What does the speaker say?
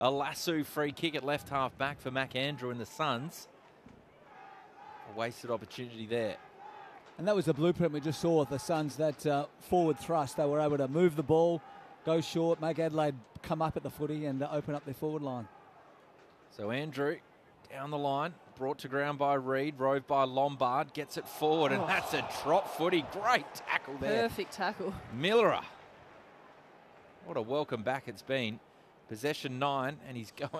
A lasso free kick at left half back for Mac Andrew and the Suns. A wasted opportunity there. And that was the blueprint we just saw with the Suns, that forward thrust. They were able to move the ball, go short, make Adelaide come up at the footy and open up their forward line. So Andrew down the line, brought to ground by Reid, rove by Lombard, gets it forward, and that's a drop footy. Great tackle there. Perfect tackle. Millera. What a welcome back it's been. Possession 9, and he's going